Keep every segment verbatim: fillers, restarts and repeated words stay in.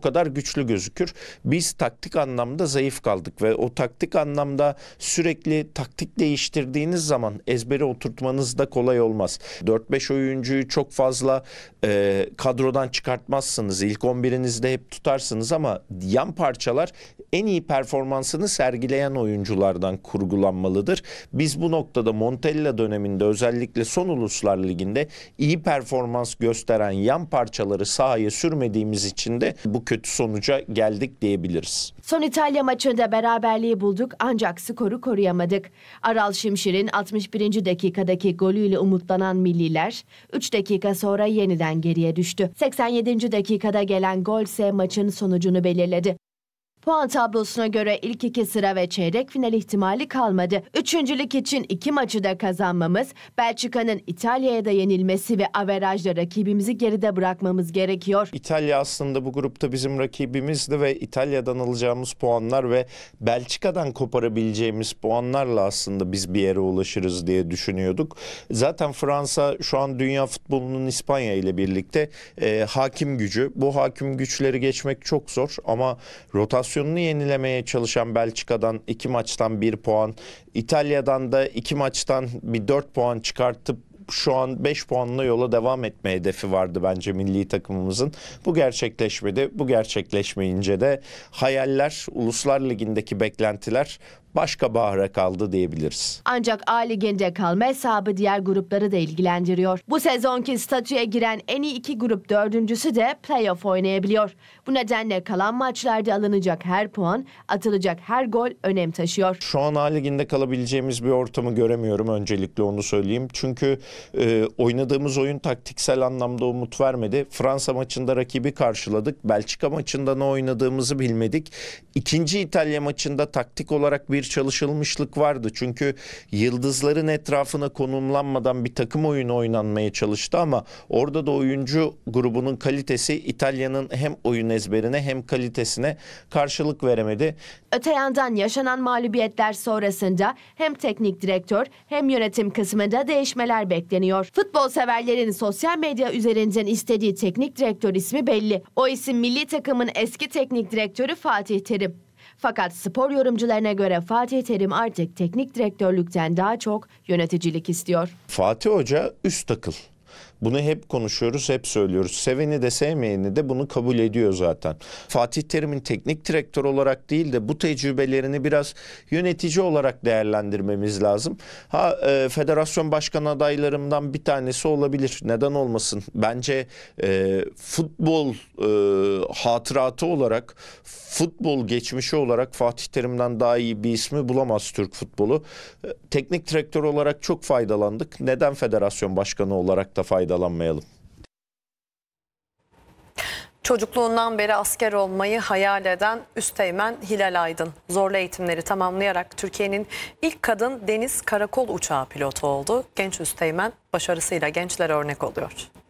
kadar güçlü gözükür. Biz taktik anlamda zayıf kaldık ve o taktik anlamda sürekli taktik değiştirdiğiniz zaman ezbere oturtmanız da kolay olmaz. dört beş oyuncuyu çok fazla e, kadrodan çıkartmazsınız. İlk on birinizde hep tutarsınız ama yan parçalar en iyi performansını sergileyen oyunculardan kurgulanmalıdır. Biz bu noktada Montella döneminde özellikle son Uluslar Ligi'nde iyi performans gösteren yan parçaları sahaya sürmediğimiz için de bu kötü sonuca geldik diyebiliriz. Son İtalya maçında beraberliği bulduk ancak skoru koruyamadık. Aral Şimşir'in altmış birinci dakikadaki golüyle umutlanan milliler üç dakika sonra yeniden geriye düştü. seksen yedinci dakikada gelen gol ise maçın sonucunu belirledi. Puan tablosuna göre ilk iki sıra ve çeyrek final ihtimali kalmadı. Üçüncülük için iki maçı da kazanmamız, Belçika'nın İtalya'ya da yenilmesi ve averajla rakibimizi geride bırakmamız gerekiyor. İtalya aslında bu grupta bizim rakibimizdi ve İtalya'dan alacağımız puanlar ve Belçika'dan koparabileceğimiz puanlarla aslında biz bir yere ulaşırız diye düşünüyorduk. Zaten Fransa şu an dünya futbolunun İspanya ile birlikte e, hakim gücü. Bu hakim güçleri geçmek çok zor ama rotasyon yenilemeye çalışan Belçika'dan iki maçtan bir puan, İtalya'dan da iki maçtan bir dört puan çıkartıp şu an beş puanla yola devam etme hedefi vardı bence milli takımımızın. Bu gerçekleşmedi. Bu gerçekleşmeyince de hayaller, Uluslar Ligi'ndeki beklentiler başka bahara kaldı diyebiliriz. Ancak A Ligi'nde kalma hesabı diğer grupları da ilgilendiriyor. Bu sezonki statüye giren en iyi iki grup dördüncüsü de playoff oynayabiliyor. Bu nedenle kalan maçlarda alınacak her puan, atılacak her gol önem taşıyor. Şu an A Ligi'nde kalabileceğimiz bir ortamı göremiyorum, öncelikle onu söyleyeyim. Çünkü e, oynadığımız oyun taktiksel anlamda umut vermedi. Fransa maçında rakibi karşıladık. Belçika maçında ne oynadığımızı bilmedik. İkinci İtalya maçında taktik olarak bir çalışılmışlık vardı. Çünkü yıldızların etrafına konumlanmadan bir takım oyunu oynanmaya çalıştı ama orada da oyuncu grubunun kalitesi İtalya'nın hem oyun ezberine hem kalitesine karşılık veremedi. Öte yandan yaşanan mağlubiyetler sonrasında hem teknik direktör hem yönetim kısmında değişmeler bekleniyor. Futbol severlerin sosyal medya üzerinden istediği teknik direktör ismi belli. O isim milli takımın eski teknik direktörü Fatih Terim. Fakat spor yorumcularına göre Fatih Terim artık teknik direktörlükten daha çok yöneticilik istiyor. Fatih Hoca üst akıl. Bunu hep konuşuyoruz, hep söylüyoruz. Seveni de sevmeyeni de bunu kabul ediyor zaten. Fatih Terim'in teknik direktör olarak değil de bu tecrübelerini biraz yönetici olarak değerlendirmemiz lazım. Ha e, federasyon başkan adaylarımdan bir tanesi olabilir. Neden olmasın? Bence e, futbol e, hatıratı olarak, futbol geçmişi olarak Fatih Terim'den daha iyi bir ismi bulamaz Türk futbolu. E, teknik direktör olarak çok faydalandık. Neden federasyon başkanı olarak da faydalanmayalım? Çocukluğundan beri asker olmayı hayal eden Üsteğmen Hilal Aydın zorlu eğitimleri tamamlayarak Türkiye'nin ilk kadın deniz karakol uçağı pilotu oldu. Genç Üsteğmen başarısıyla gençlere örnek oluyor.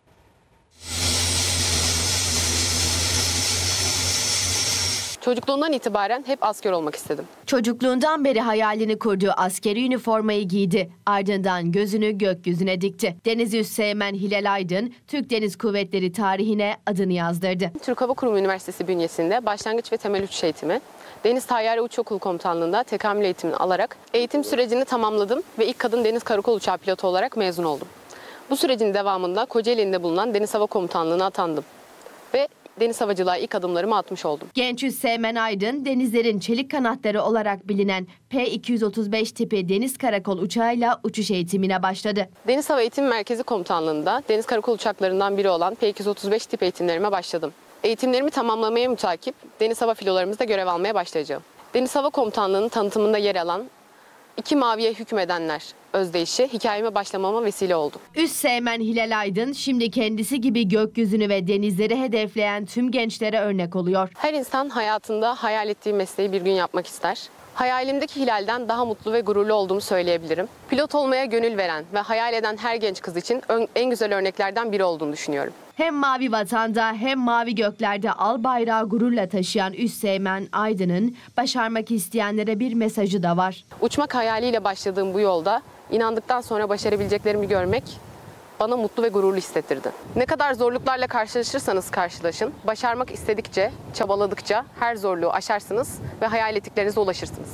Çocukluğumdan itibaren hep asker olmak istedim. Çocukluğundan beri hayalini kurduğu askeri üniformayı giydi. Ardından gözünü gökyüzüne dikti. Deniz Üsteğmen Hilal Aydın, Türk Deniz Kuvvetleri tarihine adını yazdırdı. Türk Hava Kurumu Üniversitesi bünyesinde başlangıç ve temel uçuş eğitimi, Deniz Tayyare Uçokulu Komutanlığı'nda tekamül eğitimini alarak eğitim sürecini tamamladım ve ilk kadın deniz karakol uçağı pilotu olarak mezun oldum. Bu sürecin devamında Kocaeli'nde bulunan Deniz Hava Komutanlığı'na atandım ve deniz havacılığa ilk adımlarımı atmış oldum. Genç Üsteğmen Aydın, denizlerin çelik kanatları olarak bilinen P iki yüz otuz beş tipi deniz karakol uçağıyla uçuş eğitimine başladı. Deniz Hava Eğitim Merkezi Komutanlığı'nda deniz karakol uçaklarından biri olan P iki yüz otuz beş tip eğitimlerime başladım. Eğitimlerimi tamamlamaya mütakip deniz hava filolarımızda görev almaya başlayacağım. Deniz Hava Komutanlığı'nın tanıtımında yer alan İki maviye hükmedenler özdeyişi hikayeme başlamama vesile oldu. Üsteğmen Hilal Aydın şimdi kendisi gibi gökyüzünü ve denizleri hedefleyen tüm gençlere örnek oluyor. Her insan hayatında hayal ettiği mesleği bir gün yapmak ister. Hayalimdeki Hilal'den daha mutlu ve gururlu olduğumu söyleyebilirim. Pilot olmaya gönül veren ve hayal eden her genç kız için en güzel örneklerden biri olduğunu düşünüyorum. Hem mavi vatanda hem mavi göklerde al bayrağı gururla taşıyan Üsteğmen Aydın'ın başarmak isteyenlere bir mesajı da var. Uçmak hayaliyle başladığım bu yolda inandıktan sonra başarabileceklerimi görmek bana mutlu ve gururlu hissettirdi. Ne kadar zorluklarla karşılaşırsanız karşılaşın, başarmak istedikçe, çabaladıkça her zorluğu aşarsınız ve hayal ettiklerinize ulaşırsınız.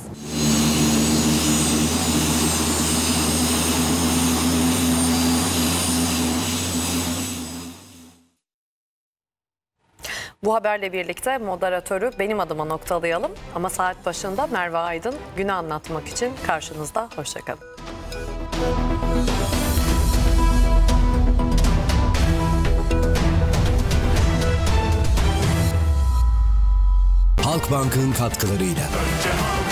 Bu haberle birlikte moderatörü benim adıma noktalayalım. Ama saat başında Merve Aydın günü anlatmak için karşınızda. Hoşçakalın. Halkbank'ın katkılarıyla.